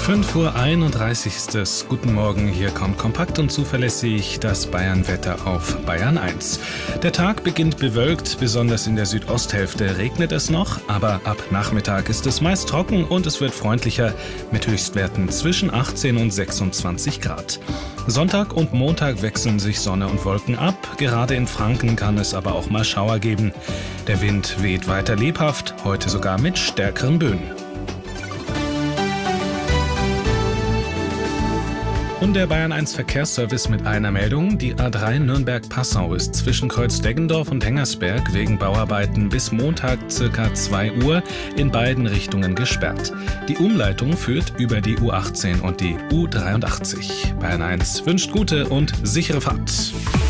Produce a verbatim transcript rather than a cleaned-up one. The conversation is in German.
fünf Uhr einunddreißig. Guten Morgen, hier kommt kompakt und zuverlässig das Bayern-Wetter auf Bayern eins. Der Tag beginnt bewölkt, besonders in der Südosthälfte regnet es noch, aber ab Nachmittag ist es meist trocken und es wird freundlicher mit Höchstwerten zwischen achtzehn und sechsundzwanzig Grad. Sonntag und Montag wechseln sich Sonne und Wolken ab, gerade in Franken kann es aber auch mal Schauer geben. Der Wind weht weiter lebhaft, heute sogar mit stärkeren Böen. Und der Bayern eins Verkehrsservice mit einer Meldung. Die A drei Nürnberg-Passau ist zwischen Kreuz-Deggendorf und Hengersberg wegen Bauarbeiten bis Montag ca. zwei Uhr in beiden Richtungen gesperrt. Die Umleitung führt über die U achtzehn und die U dreiundachtzig. Bayern eins wünscht gute und sichere Fahrt.